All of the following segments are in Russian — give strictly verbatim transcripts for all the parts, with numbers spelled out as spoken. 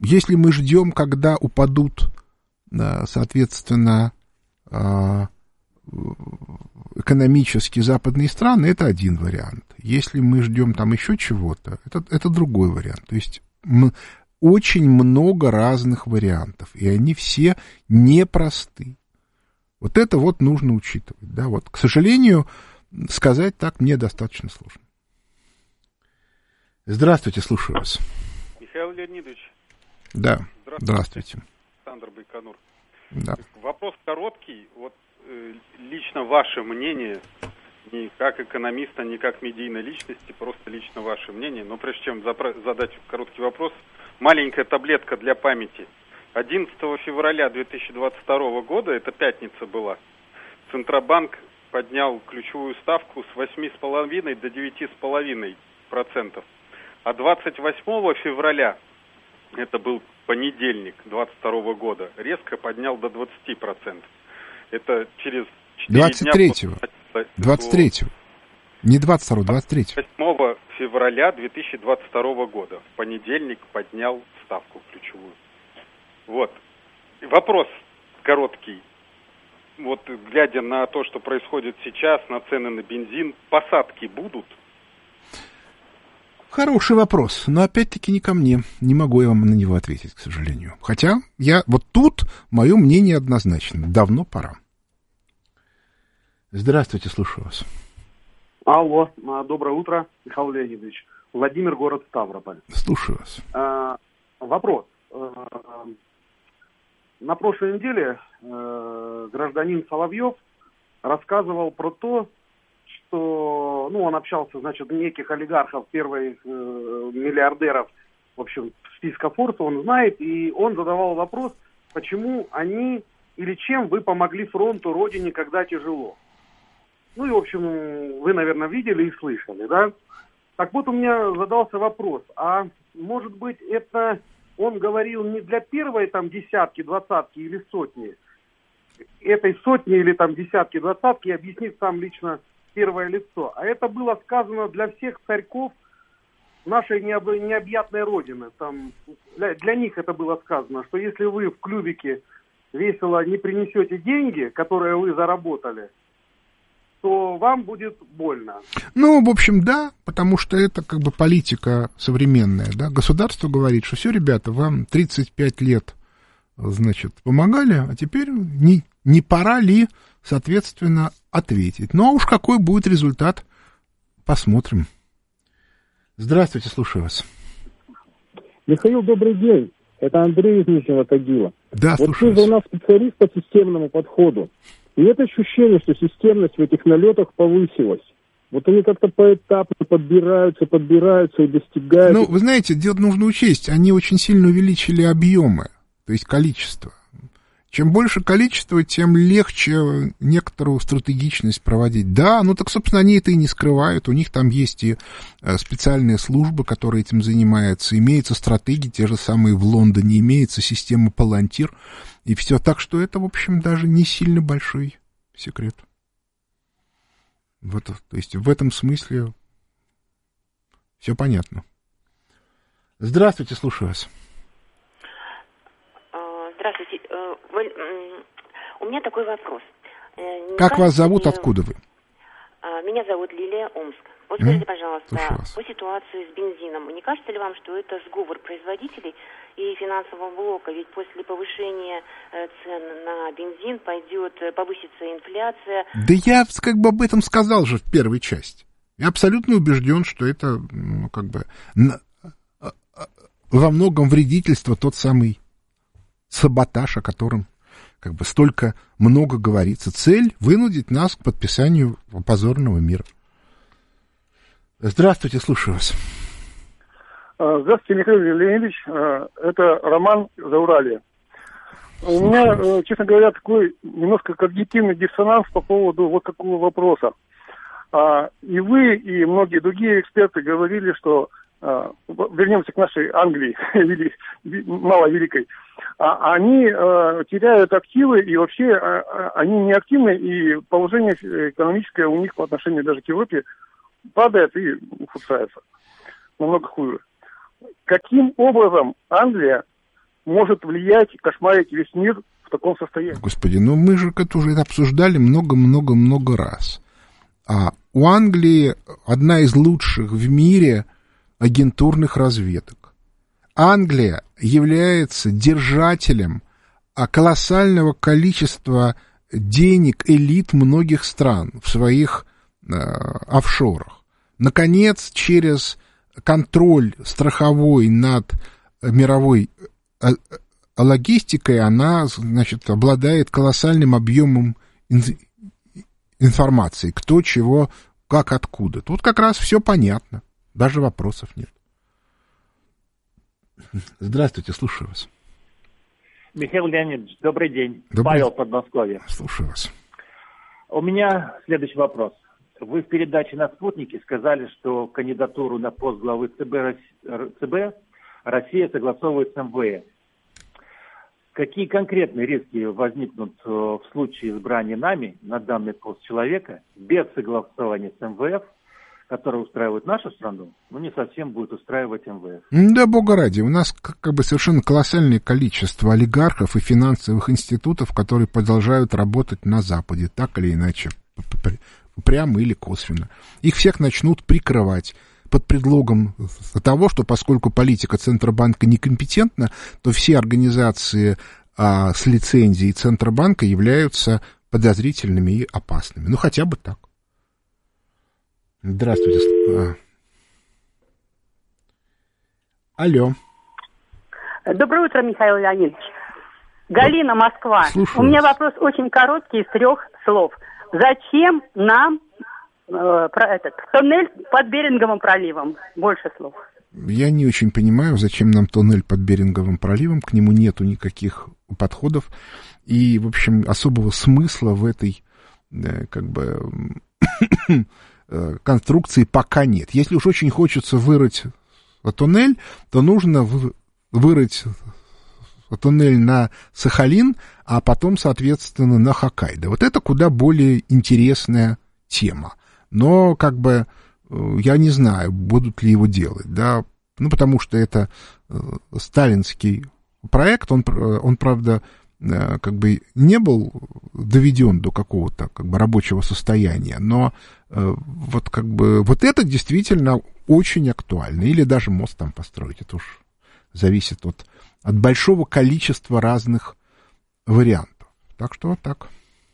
если мы ждем, когда упадут, соответственно, экономически западные страны, это один вариант. Если мы ждем там еще чего-то, это, это другой вариант. То есть м- очень много разных вариантов, и они все непросты. Вот это вот нужно учитывать. Да? Вот, к сожалению, сказать так мне достаточно сложно. Здравствуйте, слушаю вас. Михаил Леонидович. Да, здравствуйте. здравствуйте. Александр Байконур. Да. Вопрос короткий. Вот э, лично ваше мнение, не как экономиста, не как медийной личности, просто лично ваше мнение. Но прежде чем запра- задать короткий вопрос, маленькая таблетка для памяти. одиннадцатого февраля две тысячи двадцать второго года, это пятница была, Центробанк поднял ключевую ставку с восемь с половиной до девять с половиной процентов. А двадцать восьмого февраля, это был понедельник двадцать второго года, резко поднял до двадцати процентов. Это через четыре двадцать третьего. дня... двадцать третьего. Не двадцать второго, двадцать третьего. восьмого февраля две тысячи двадцать второго года, в понедельник поднял ставку ключевую. Вот. Вопрос короткий. Вот глядя на то, что происходит сейчас, на цены на бензин, посадки будут? Хороший вопрос, но опять-таки не ко мне. Не могу я вам на него ответить, к сожалению. Хотя я вот тут мое мнение однозначно. Давно пора. Здравствуйте, слушаю вас. Алло, доброе утро, Михаил Леонидович. Владимир, город Ставрополь. Слушаю вас. А, вопрос. А, на прошлой неделе а, гражданин Соловьев рассказывал про то, что, ну, он общался, значит, неких олигархов, первых э, миллиардеров, в общем, списка Форса, он знает, и он задавал вопрос, почему они или чем вы помогли фронту, родине, когда тяжело. Ну и, в общем, вы, наверное, видели и слышали, да? Так вот, у меня задался вопрос, а может быть, это он говорил не для первой там десятки, двадцатки или сотни, этой сотни или там десятки, двадцатки объяснит сам лично первое лицо, а это было сказано для всех царьков нашей необ... необъятной родины. Там, для, для них это было сказано, что если вы в клювике весело не принесете деньги, которые вы заработали, то вам будет больно. Ну, в общем, да, потому что это как бы политика современная, да. Государство говорит, что все, ребята, вам тридцать пять лет, значит, помогали, а теперь не, не пора ли, соответственно, ответить. Ну, а уж какой будет результат, посмотрим. Здравствуйте, слушаю вас. Михаил, добрый день. Это Андрей из Нижнего Тагила. Да, вот слушаю ты вас. же у нас специалист по системному подходу. И это ощущение, что системность в этих налетах повысилась. Вот они как-то поэтапно подбираются, подбираются и достигают. Ну, вы знаете, дело нужно учесть, они очень сильно увеличили объемы, то есть количество. Чем больше количество, тем легче некоторую стратегичность проводить. Да, ну так, собственно, они это и не скрывают. У них там есть и специальные службы, которые этим занимаются. Имеются стратегии, те же самые в Лондоне, имеется система Палантир. И все. Так что это, в общем, даже не сильно большой секрет. Вот, то есть в этом смысле все понятно. Здравствуйте, слушаю вас. Здравствуйте. У меня такой вопрос. Не как вас зовут, мне... откуда вы? Меня зовут Лилия, Омск. Вот скажите, М? пожалуйста, по ситуации с бензином, не кажется ли вам, что это сговор производителей и финансового блока? Ведь после повышения цен на бензин пойдет, повысится инфляция. Да я как бы об этом сказал же в первой части. Я абсолютно убежден, что это, ну, как бы во многом вредительство, тот самый саботаж, о котором как бы столько много говорится. Цель — вынудить нас к подписанию позорного мира. Здравствуйте, слушаю вас. Здравствуйте, Михаил Леонидович. Это Роман Зауралье. У меня, честно говоря, такой немножко когнитивный диссонанс по поводу вот такого вопроса. И вы, и многие другие эксперты говорили, что вернемся к нашей Англии, маловеликой. Они теряют активы, и вообще они не активны, и положение экономическое у них по отношению даже к Европе падает и ухудшается намного хуже. Каким образом Англия может влиять и кошмарить весь мир в таком состоянии? Господи, ну мы же это уже обсуждали много-много-много раз. А у Англии одна из лучших в мире агентурных разведок. Англия является держателем колоссального количества денег элит многих стран в своих э, офшорах. Наконец, через контроль страховой над мировой э, логистикой она, значит, обладает колоссальным объемом ин- информации, кто, чего, как, откуда. Тут как раз все понятно, даже вопросов нет. Здравствуйте, слушаю вас. Михаил Леонидович, добрый день. Добрый... Павел, Подмосковье. Слушаю вас. У меня следующий вопрос. Вы в передаче на «Спутнике» сказали, что кандидатуру на пост главы ЦБ, ЦБ Россия согласовывает с эм вэ эс. Какие конкретные риски возникнут в случае избрания нами на данный пост человека без согласования с эм вэ эф, который устраивает нашу страну, но не совсем будет устраивать эм вэ эф? Да, бога ради. У нас как бы совершенно колоссальное количество олигархов и финансовых институтов, которые продолжают работать на Западе, так или иначе, прямо или косвенно. Их всех начнут прикрывать под предлогом того, что поскольку политика Центробанка некомпетентна, то все организации а, с лицензией Центробанка являются подозрительными и опасными. Ну, хотя бы так. Здравствуйте. А. Алло. Доброе утро, Михаил Леонидович. Галина, Москва. Слушаю. У меня вопрос очень короткий, из трех слов. Зачем нам э, про этот туннель под Беринговым проливом? Больше слов. Я не очень понимаю, зачем нам туннель под Беринговым проливом. К нему нету никаких подходов. И, в общем, особого смысла в этой, э, как бы, конструкции пока нет. Если уж очень хочется вырыть туннель, то нужно вырыть туннель на Сахалин, а потом, соответственно, на Хоккайдо. Вот это куда более интересная тема. Но, как бы, я не знаю, будут ли его делать, да, ну, потому что это сталинский проект, он, он, правда, как бы не был доведен до какого-то, как бы, рабочего состояния, но вот, как бы, вот это действительно очень актуально. Или даже мост там построить, это уж зависит от, от большого количества разных вариантов. Так что вот так.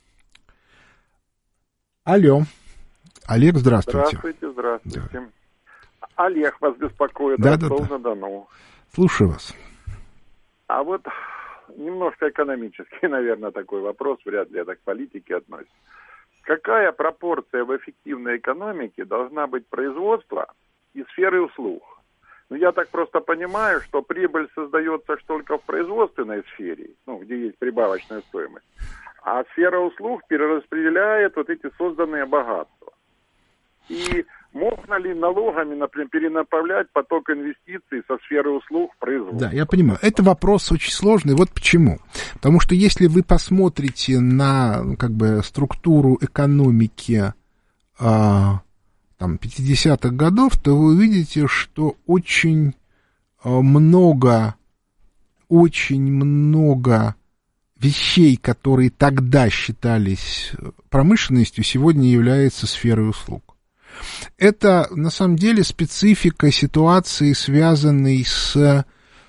Алло. Олег, здравствуйте. Здравствуйте, здравствуйте. Да. Олег вас беспокоит, да, Ростов-на-Дону. Слушаю вас. А вот немножко экономический, наверное, такой вопрос, вряд ли это к политике относится. Какая пропорция в эффективной экономике должна быть производства и сферы услуг? Ну, я так просто понимаю, что прибыль создается только в производственной сфере, ну, где есть прибавочная стоимость, а сфера услуг перераспределяет вот эти созданные богатства. И можно ли налогами, например, перенаправлять поток инвестиций со сферы услуг в производство? Да, я понимаю. Это вопрос очень сложный. Вот почему. Потому что если вы посмотрите на, как бы, структуру экономики а, там, пятидесятых годов, то вы увидите, что очень много, очень много вещей, которые тогда считались промышленностью, сегодня являются сферой услуг. Это, на самом деле, специфика ситуации, связанной с,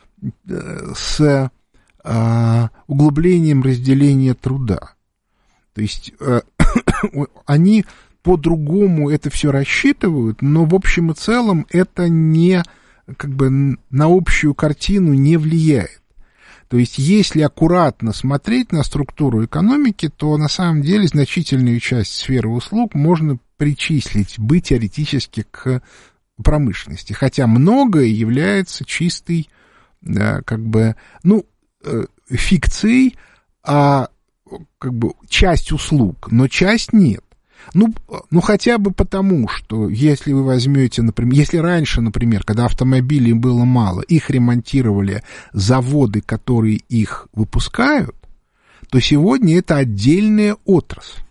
с а, углублением разделения труда. То есть а, они по-другому это все рассчитывают, но в общем и целом это не, как бы, на общую картину не влияет. То есть если аккуратно смотреть на структуру экономики, то на самом деле значительную часть сферы услуг можно причислить бы теоретически к промышленности, хотя многое является чистой, да, как бы, ну, фикцией, а как бы часть услуг, но часть нет. Ну, ну, хотя бы потому, что если вы возьмете, например, если раньше, например, когда автомобилей было мало, их ремонтировали заводы, которые их выпускают, то сегодня это отдельная отрасль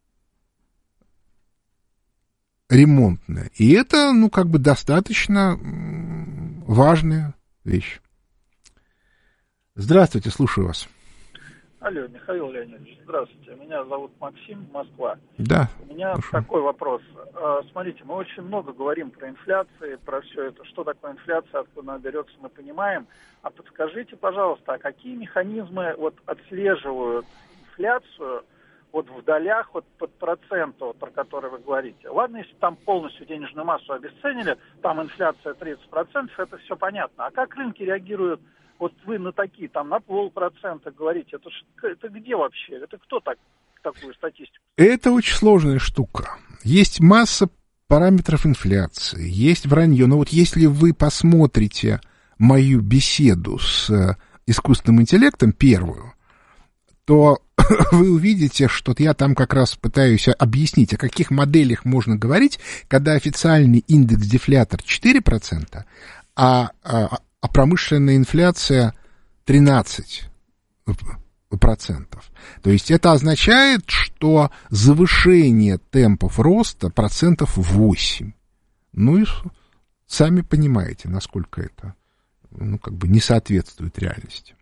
ремонтная. И это, ну, как бы достаточно важная вещь. Здравствуйте, слушаю вас. Алло, Михаил Леонидович, здравствуйте. Меня зовут Максим, Москва. Да. У меня слушаю. такой вопрос. Смотрите, мы очень много говорим про инфляцию, про все это. Что такое инфляция, откуда она берется, мы понимаем. А подскажите, пожалуйста, а какие механизмы вот отслеживают инфляцию вот в долях вот под проценту, вот, про который вы говорите? Ладно, если там полностью денежную массу обесценили, там инфляция тридцать процентов, это все понятно. А как рынки реагируют? Вот вы на такие, там, на полпроцента говорите, это, ж, это где вообще? Это кто так, такую статистику? Это очень сложная штука. Есть масса параметров инфляции, есть вранье. Но вот если вы посмотрите мою беседу с искусственным интеллектом, первую, то вы увидите, что я там как раз пытаюсь объяснить, о каких моделях можно говорить, когда официальный индекс дефлятор четыре процента, а... а а промышленная инфляция тринадцать процентов. То есть это означает, что завышение темпов роста процентов восемь. Ну и сами понимаете, насколько это, ну, как бы не соответствует реальности.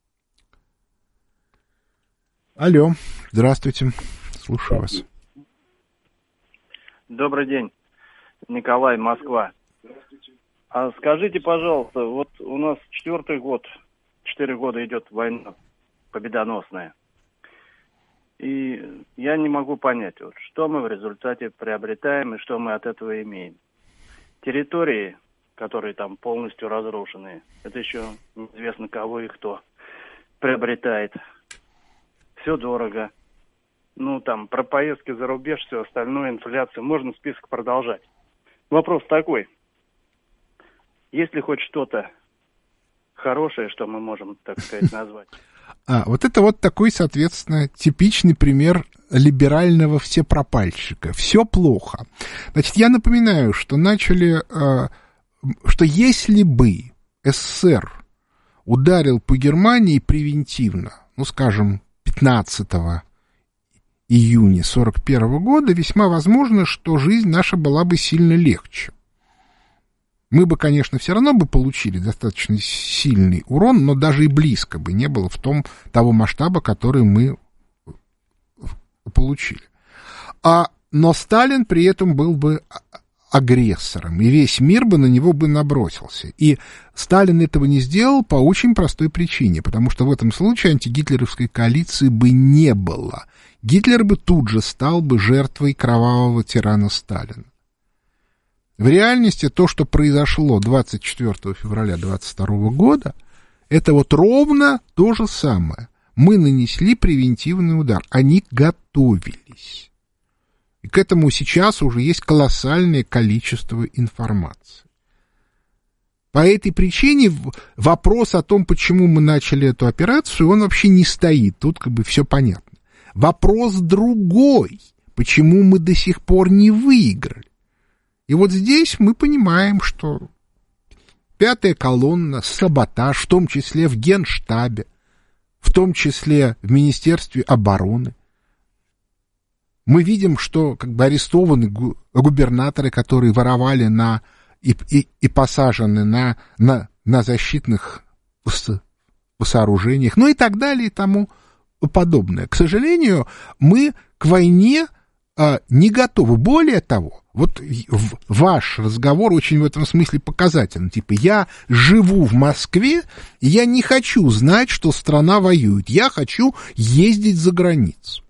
Алло, здравствуйте, слушаю вас. Добрый день, Николай, Москва. А скажите, пожалуйста, вот у нас четвертый год, четыре года идет война победоносная. И я не могу понять, вот, что мы в результате приобретаем и что мы от этого имеем. Территории, которые там полностью разрушены, это еще неизвестно кого и кто приобретает. Все дорого. Ну, там, про поездки за рубеж, все остальное, инфляция. Можно список продолжать. Вопрос такой. Есть ли хоть что-то хорошее, что мы можем, так сказать, назвать? А, вот это вот такой, соответственно, типичный пример либерального всепропальщика. Все плохо. Значит, я напоминаю, что начали, э, что если бы СССР ударил по Германии превентивно, ну, скажем, пятнадцатого июня сорок первого года, весьма возможно, что жизнь наша была бы сильно легче. Мы бы, конечно, все равно бы получили достаточно сильный урон, но даже и близко бы не было в том того масштаба, который мы получили. А, но Сталин при этом был бы агрессором, и весь мир бы на него бы набросился. И Сталин этого не сделал по очень простой причине, потому что в этом случае антигитлеровской коалиции бы не было. Гитлер бы тут же стал бы жертвой кровавого тирана Сталина. В реальности то, что произошло двадцать четвёртого февраля двадцать второго года, это вот ровно то же самое. Мы нанесли превентивный удар. Они готовились. И к этому сейчас уже есть колоссальное количество информации. По этой причине вопрос о том, почему мы начали эту операцию, он вообще не стоит. Тут как бы все понятно. Вопрос другой. Почему мы до сих пор не выиграли? И вот здесь мы понимаем, что пятая колонна, саботаж, в том числе в Генштабе, в том числе в Министерстве обороны. Мы видим, что как бы арестованы губернаторы, которые воровали на, и, и, и посажены на, на, на защитных сооружениях, ну и так далее и тому подобное. К сожалению, мы к войне а, не готовы. Более того, вот ваш разговор очень в этом смысле показательный. Типа, я живу в Москве, и я не хочу знать, что страна воюет. Я хочу ездить за границу.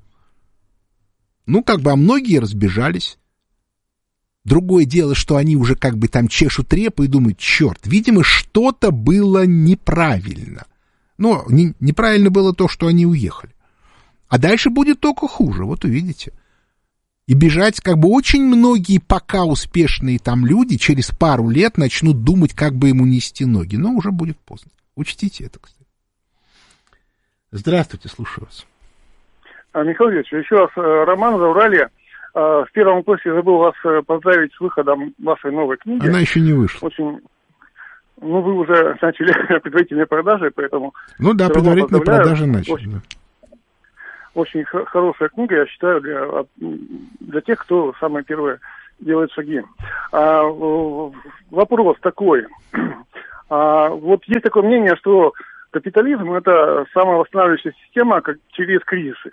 Ну, как бы, а многие разбежались. Другое дело, что они уже как бы там чешут репу и думают, черт, видимо, что-то было неправильно. Но не, неправильно было то, что они уехали. А дальше будет только хуже, вот увидите. И бежать, как бы, очень многие пока успешные там люди через пару лет начнут думать, как бы ему нести ноги. Но уже будет поздно. Учтите это, кстати. Здравствуйте, слушаю вас. Михаил Ильич, еще раз, Роман Зауралье. В первом курсе забыл вас поздравить с выходом вашей новой книги. Она еще не вышла. Очень... Ну, вы уже начали предварительные продажи, поэтому... Ну да, предварительные продажи начали. Очень, да. очень х- хорошая книга, я считаю, для, для тех, кто самые первые делает шаги. А, вопрос такой. А, вот есть такое мнение, что капитализм – это самовосстанавливающаяся система как через кризисы.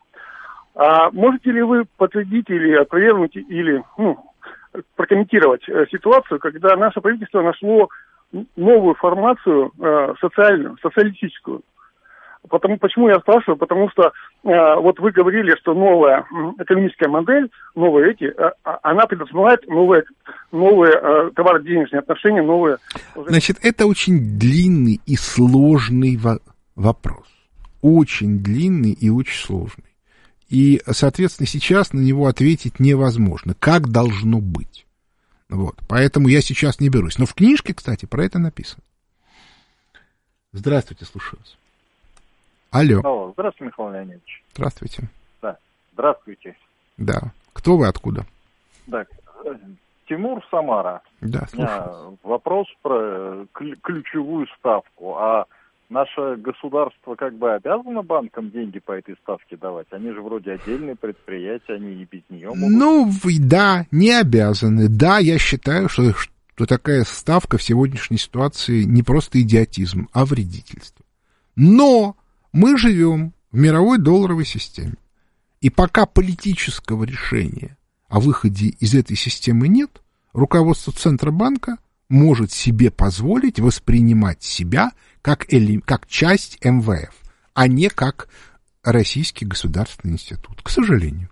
А можете ли вы подтвердить или опровергнуть, или ну, прокомментировать э, ситуацию, когда наше правительство нашло новую формацию э, социальную, социалистическую? Потому, почему я спрашиваю? Потому что э, вот вы говорили, что новая экономическая модель, новые эти, э, она предусматривает новые, новые э, товаро-денежные отношения, новые... Значит, это очень длинный и сложный во- вопрос. Очень длинный и очень сложный. И, соответственно, сейчас на него ответить невозможно. Как должно быть? Вот. Поэтому я сейчас не берусь. Но в книжке, кстати, про это написано. Здравствуйте, слушаю вас. Алло. Алло, здравствуйте, Михаил Леонидович. Здравствуйте. Да, здравствуйте. Да. Кто вы, откуда? Да, Тимур, Самара. Да, слушаю. У меня вопрос про ключевую ставку. А наше государство как бы обязано банкам деньги по этой ставке давать? Они же вроде отдельные предприятия, они и без нее могут. Ну, да, не обязаны. Да, я считаю, что, что такая ставка в сегодняшней ситуации не просто идиотизм, а вредительство. Но мы живем в мировой долларовой системе. И пока политического решения о выходе из этой системы нет, руководство Центробанка может себе позволить воспринимать себя как, эли, как часть эм вэ эф, а не как Российский государственный институт, к сожалению.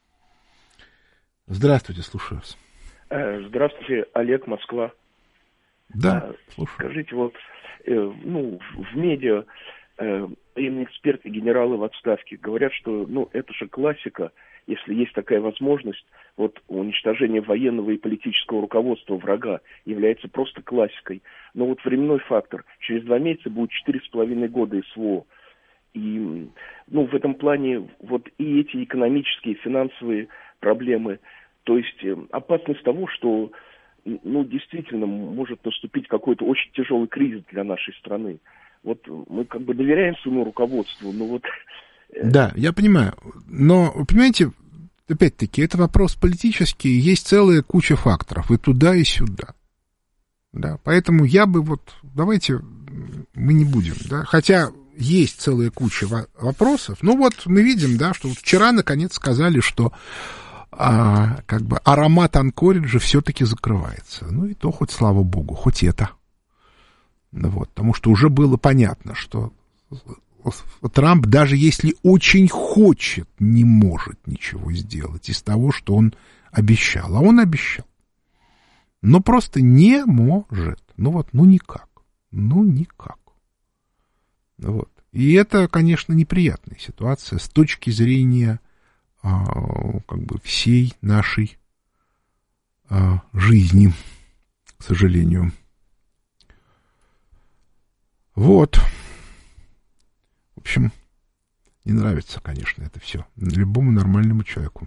Здравствуйте, слушаю вас. Здравствуйте, Олег, Москва. Да, слушаю. Скажите, вот ну, в медиа военные эксперты, генералы в отставке говорят, что ну, это же классика, если есть такая возможность, вот уничтожение военного и политического руководства врага является просто классикой. Но вот временной фактор. Через два месяца будет четыре с половиной года СВО. И ну, в этом плане вот и эти экономические, финансовые проблемы, то есть опасность того, что ну, действительно может наступить какой-то очень тяжелый кризис для нашей страны. Вот мы как бы доверяем своему руководству, но вот... Да, я понимаю. Но, вы понимаете, опять-таки, это вопрос политический, есть целая куча факторов, и туда, и сюда. Да, поэтому я бы вот... Давайте мы не будем, да, хотя есть целая куча вопросов. Ну вот мы видим, да, что вот вчера, наконец, сказали, что а, как бы аромат Анкориджа все-таки закрывается. Ну и то хоть, слава богу, хоть это. Вот, потому что уже было понятно, что Трамп, даже если очень хочет, не может ничего сделать из того, что он обещал. А он обещал. Но просто не может. Ну вот, ну никак. Ну никак. Вот. И это, конечно, неприятная ситуация с точки зрения а, как бы всей нашей а, жизни, к сожалению. Вот. В общем, не нравится, конечно, это все любому нормальному человеку.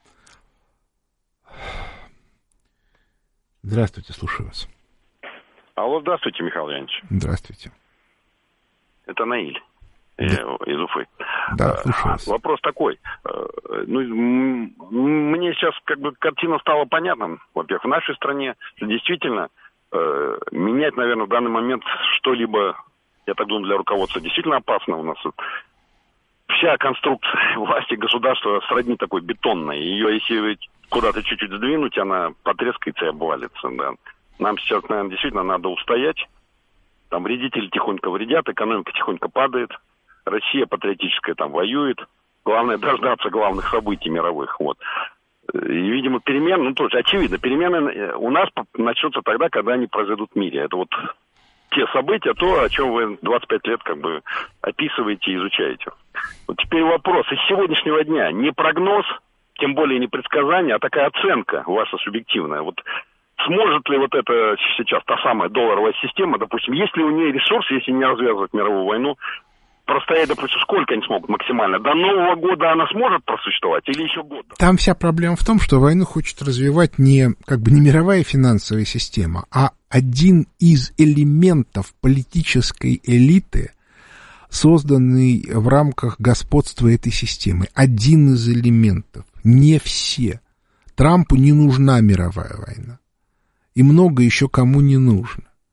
Здравствуйте, слушаю вас. Алло, здравствуйте, Михаил Леонидович. Здравствуйте. Это Наиль да. из Уфы. Да, слушаю вас. Вопрос такой. Ну, мне сейчас как бы картина стала понятна. Во-первых, в нашей стране действительно менять, наверное, в данный момент что-либо, я так думаю, для руководства действительно опасно. У нас вся конструкция власти государства сродни такой бетонной. Ее, если куда-то чуть-чуть сдвинуть, она потрескается и обвалится. Да. Нам сейчас, наверное, действительно надо устоять. Там вредители тихонько вредят, экономика тихонько падает. Россия патриотическая там воюет. Главное дождаться главных событий мировых. Вот. И, видимо, перемены, ну, тоже очевидно, перемены у нас начнутся тогда, когда они произойдут в мире. Это вот те события, то, о чем вы двадцать пять лет как бы описываете и изучаете. Вот теперь вопрос из сегодняшнего дня. Не прогноз, тем более не предсказание, а такая оценка ваша субъективная. Вот сможет ли вот это сейчас та самая долларовая система, допустим, есть ли у нее ресурс, если не развязывать мировую войну, простоять, допустим, сколько они смогут максимально? До Нового года она сможет просуществовать или еще год? Там вся проблема в том, что войну хочет развивать не, как бы не мировая финансовая система, а один из элементов политической элиты, созданный в рамках господства этой системы. Один из элементов. Не все. Трампу не нужна мировая война. И много еще кому не нужно.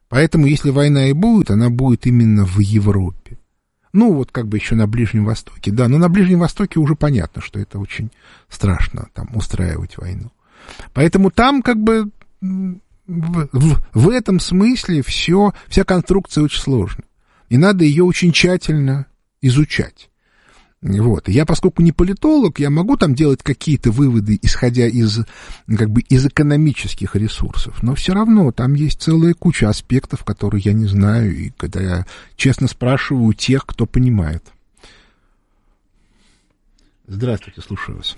Поэтому, если война и будет, она будет именно в Европе. Ну, вот как бы еще на Ближнем Востоке, да, но на Ближнем Востоке уже понятно, что это очень страшно, там, устраивать войну. Поэтому там, как бы, в, в, в этом смысле все, вся конструкция очень сложна. И надо ее очень тщательно изучать. Вот. Я, поскольку не политолог, я могу там делать какие-то выводы, исходя из, как бы, из экономических ресурсов, но все равно там есть целая куча аспектов, которые я не знаю, и когда я честно спрашиваю тех, кто понимает. Здравствуйте, слушаю вас.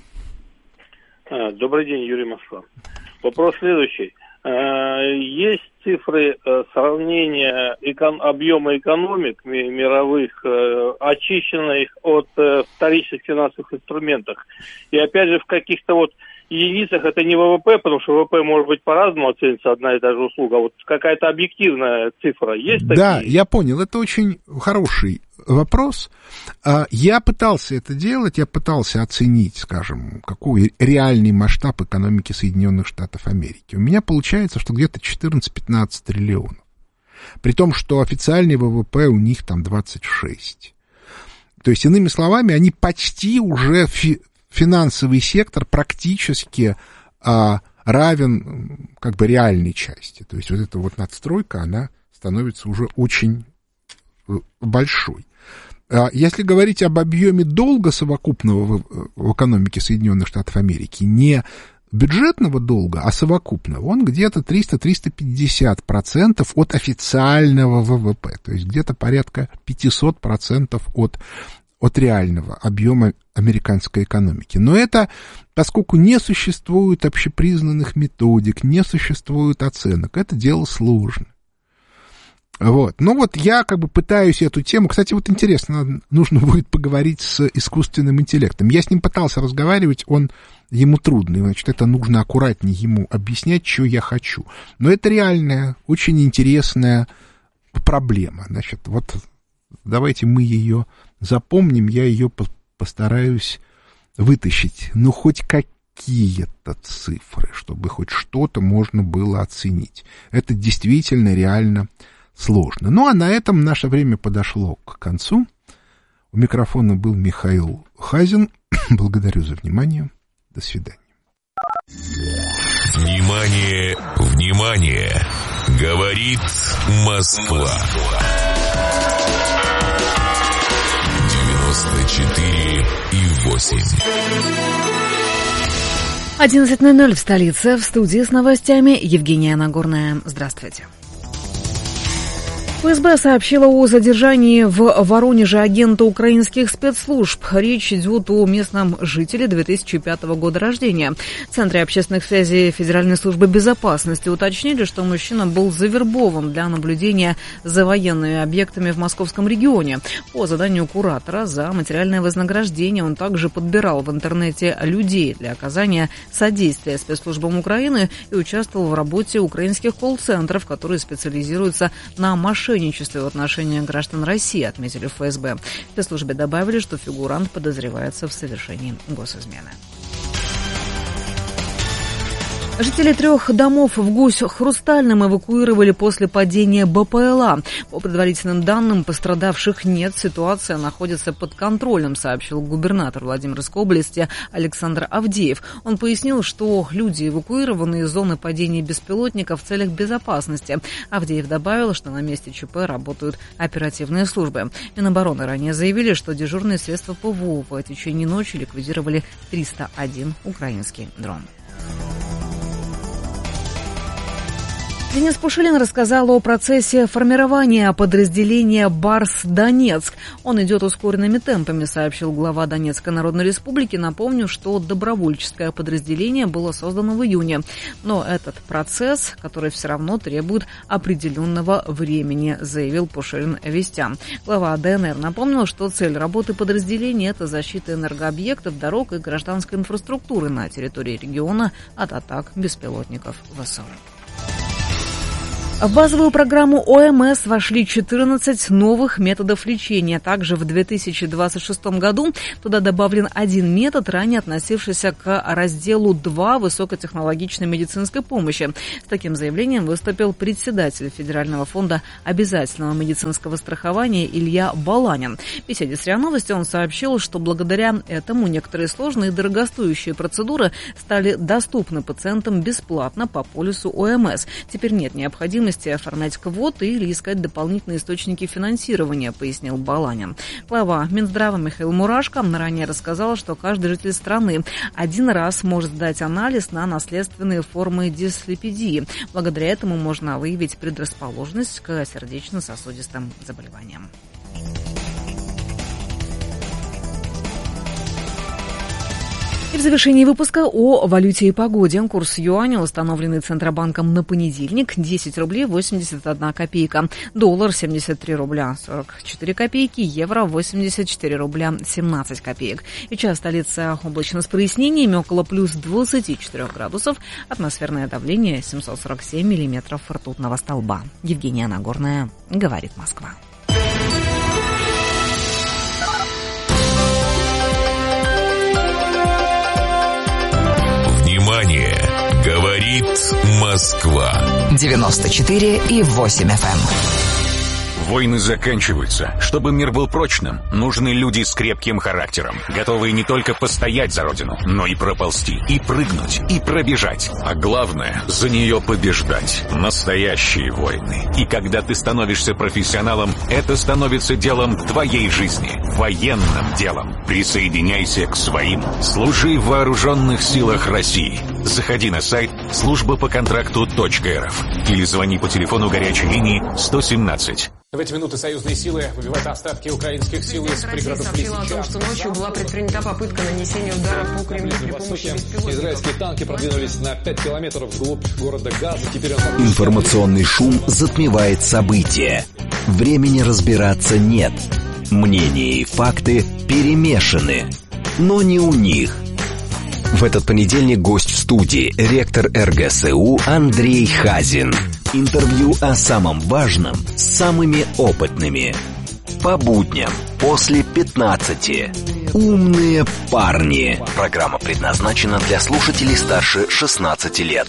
Добрый день, Юрий Москва. Вопрос следующий. Есть цифры сравнения экон- объема экономик ми- мировых, очищенных от вторичных финансовых инструментов. И опять же, в каких-то вот единицах это не ВВП, потому что ВВП может быть по-разному оценится одна и та же услуга. Вот какая-то объективная цифра есть такие? Да, я понял. Это очень хороший вопрос. Я пытался это делать, я пытался оценить, скажем, какой реальный масштаб экономики Соединенных Штатов Америки. У меня получается, что где-то четырнадцать-пятнадцать триллионов. При том, что официальный ВВП у них там двадцать шесть. То есть, иными словами, они почти уже, фи- финансовый сектор практически а, равен как бы реальной части. То есть, вот эта вот надстройка, она становится уже очень большой. Если говорить об объеме долга совокупного в, в экономике Соединенных Штатов Америки, не бюджетного долга, а совокупного, он где-то триста-триста пятьдесят процентов от официального ВВП, то есть где-то порядка пятьсот процентов от, от реального объема американской экономики. Но это, поскольку не существует общепризнанных методик, не существует оценок, это дело сложное. Вот. Ну вот я как бы пытаюсь эту тему... Кстати, вот интересно, нужно будет поговорить с искусственным интеллектом. Я с ним пытался разговаривать, он ему трудно, значит, это нужно аккуратнее ему объяснять, что я хочу. Но это реальная, очень интересная проблема. Значит, вот давайте мы ее запомним, я ее постараюсь вытащить. Ну, хоть какие-то цифры, чтобы хоть что-то можно было оценить. Это действительно реально сложно. Ну, а на этом наше время подошло к концу. У микрофона был Михаил Хазин. Благодарю за внимание. До свидания. Внимание, внимание! Говорит Москва. девяносто четыре и восемь. одиннадцать ноль ноль в столице. В студии с новостями Евгения Нагорная. Здравствуйте. ФСБ сообщила о задержании в Воронеже агента украинских спецслужб. Речь идет о местном жителе две тысячи пятого года рождения. В Центре общественных связей Федеральной службы безопасности уточнили, что мужчина был завербован для наблюдения за военными объектами в московском регионе. По заданию куратора за материальное вознаграждение он также подбирал в интернете людей для оказания содействия спецслужбам Украины и участвовал в работе украинских колл-центров, которые специализируются на мошенничестве в отношении граждан России, отметили в ФСБ. В спецслужбе добавили, что фигурант подозревается в совершении госизмены. Жители трех домов в Гусь-Хрустальном эвакуировали после падения БПЛА. По предварительным данным, пострадавших нет, ситуация находится под контролем, сообщил губернатор Владимирской области Александр Авдеев. Он пояснил, что люди эвакуированы из зоны падения беспилотников в целях безопасности. Авдеев добавил, что на месте ЧП работают оперативные службы. Минобороны ранее заявили, что дежурные средства ПВО в течение ночи ликвидировали триста один украинский дрон. Денис Пушилин рассказал о процессе формирования подразделения «Барс-Донецк». Он идет ускоренными темпами, сообщил глава Донецкой Народной Республики. Напомню, что добровольческое подразделение было создано в июне. Но этот процесс, который все равно требует определенного времени, заявил Пушилин вестям. Глава ДНР напомнил, что цель работы подразделения – это защита энергообъектов, дорог и гражданской инфраструктуры на территории региона от атак беспилотников ВСУ. В базовую программу ОМС вошли четырнадцать новых методов лечения. Также в две тысячи двадцать шестом году туда добавлен один метод, ранее относившийся к разделу два высокотехнологичной медицинской помощи. С таким заявлением выступил председатель Федерального фонда обязательного медицинского страхования Илья Баланин. В беседе с РИА Новости он сообщил, что благодаря этому некоторые сложные и дорогостоящие процедуры стали доступны пациентам бесплатно по полису ОМС. Теперь нет необходимости оформлять квоты или искать дополнительные источники финансирования, пояснил Баланин. Глава Минздрава Михаил Мурашко ранее рассказал, что каждый житель страны один раз может сдать анализ на наследственные формы дислепидии. Благодаря этому можно выявить предрасположенность к сердечно-сосудистым заболеваниям. И в завершении выпуска о валюте и погоде. Курс юаня, установленный Центробанком на понедельник, десять рублей восемьдесят одна копейка. Доллар семьдесят три рубля сорок четыре копейки. Евро восемьдесят четыре рубля семнадцать копеек. И час столица облачно с прояснениями, около плюс двадцати четырёх градусов. Атмосферное давление семьсот сорок семь миллиметров ртутного столба. Евгения Нагорная, говорит Москва. Внимание! Говорит Москва. девяносто четыре и восемь эф эм. Войны заканчиваются. Чтобы мир был прочным, нужны люди с крепким характером, готовые не только постоять за родину, но и проползти, и прыгнуть, и пробежать. А главное, за нее побеждать. Настоящие войны. И когда ты становишься профессионалом, это становится делом твоей жизни. Военным делом. Присоединяйся к своим. Служи в вооруженных силах России. Заходи на сайт служба по контракту точка эр эф или звони по телефону горячей линии сто семнадцать. В эти минуты союзные силы выбивают остатки украинских сил из пригородов Лисичанска. Россия сообщила о том, что ночью была предпринята попытка нанесения удара по Кремлю при помощи беспилотников. Израильские танки продвинулись на пять километров вглубь города Газа. Теперь он... Информационный шум затмевает события. Времени разбираться нет. Мнения и факты перемешаны. Но не у них. В этот понедельник гость в студии, ректор эр гэ эс у Андрей Хазин. Интервью о самом важном с самыми опытными. По будням после пятнадцати. Умные парни. Программа предназначена для слушателей старше шестнадцати лет.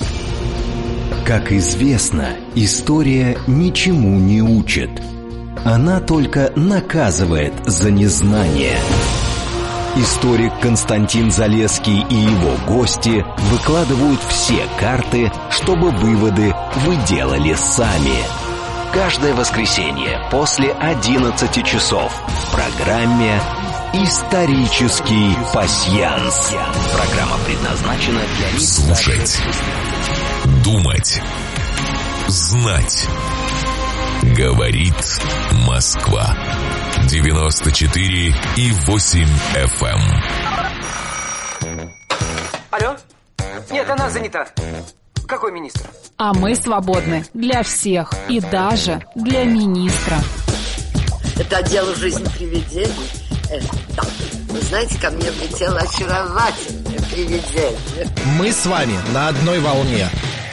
Как известно, история ничему не учит. Она только наказывает за незнание. Историк Константин Залесский и его гости выкладывают все карты, чтобы выводы вы делали сами. Каждое воскресенье после одиннадцати часов в программе «Исторический пасьянс». Программа предназначена для лиц... Слушать, думать, знать. Говорит Москва. девяносто четыре и восемь эф эм. Алло? Нет, она занята. Какой министр? А мы свободны для всех и даже для министра. Это отдел «Жизнь привидений». Э, да. Вы знаете, ко мне влетело очаровательное привидение. Мы с вами на одной волне.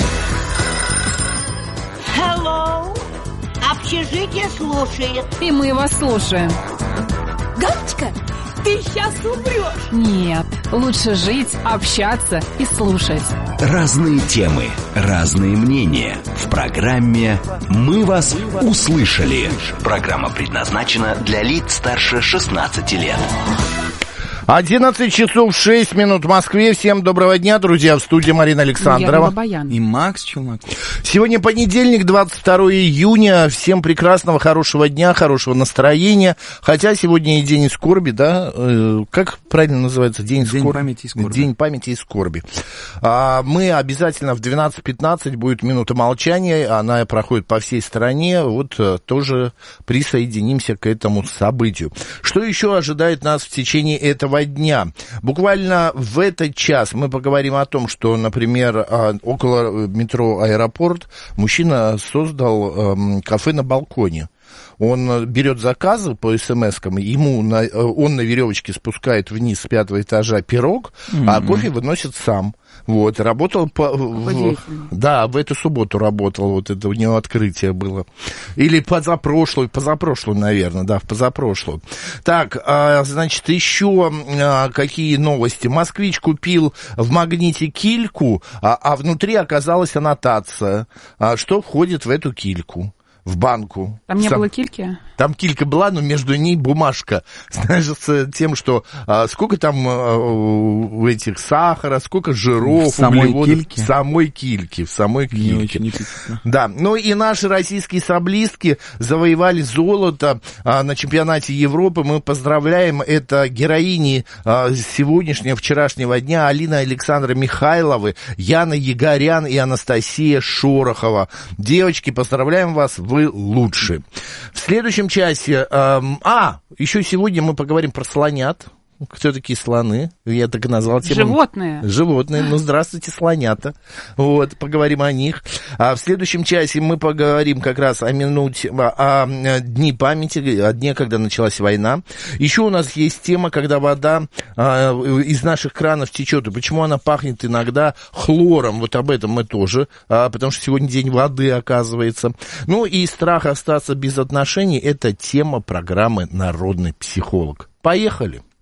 Hello. Общежитие слушает. И мы вас слушаем. Галочка, ты сейчас умрешь. Нет, лучше жить, общаться и слушать. Разные темы, разные мнения. В программе «Мы вас услышали». Программа предназначена для лиц старше шестнадцати лет. одиннадцать часов шесть минут в Москве. Всем доброго дня, друзья. В студии Марина Александрова. И Макс Челноков. Сегодня понедельник, двадцать второго июня. Всем прекрасного, хорошего дня, хорошего настроения. Хотя сегодня и день скорби, да? Как правильно называется? День, день скорби. Памяти и скорби. День памяти и скорби. Мы обязательно в двенадцать пятнадцать будет минута молчания. Она проходит по всей стране. Вот тоже присоединимся к этому событию. Что еще ожидает нас в течение этого дня? Буквально в этот час мы поговорим о том, что, например, около метро «Аэропорт» мужчина создал кафе на балконе. он берет заказы по смс-кам, ему на, он на веревочке спускает вниз с пятого этажа пирог, mm-hmm. а кофе выносит сам. Вот, работал по... В, да, в эту субботу работал, вот это у него открытие было. Или позапрошлую, позапрошлую, наверное, да, в позапрошлую. Так, а, значит, еще а, какие новости? Москвич купил в Магните кильку, а, а внутри оказалась аннотация, а, что входит в эту кильку. В банку. Там не Сам... было кильки? Там килька была, но между ней бумажка, знаешь, с тем, что а, сколько там а, у этих сахара, сколько жиров, в самой углеводов. Кильке? В самой кильке, в самой кильке. Не очень да, ну и наши российские саблистки завоевали золото а, на чемпионате Европы. Мы поздравляем, это героини а, сегодняшнего, вчерашнего дня, Алина и Александра Михайловы, Яна Егорян и Анастасия Шорохова. Девочки, поздравляем вас, вы лучшие. В следующем часе... Эм, а, еще сегодня мы поговорим про слонят. Кто такие слоны? Я так и назвал тему. Животные. Животные. Ну, здравствуйте, слонята. Вот, поговорим о них. А в следующем часе мы поговорим как раз о минуте, о, о дни памяти, о дне, когда началась война. Еще у нас есть тема, когда вода а, из наших кранов течет. И почему она пахнет иногда хлором. Вот об этом мы тоже. А, потому что сегодня день воды, оказывается. Ну и страх остаться без отношений. Это тема программы «Народный психолог». Поехали.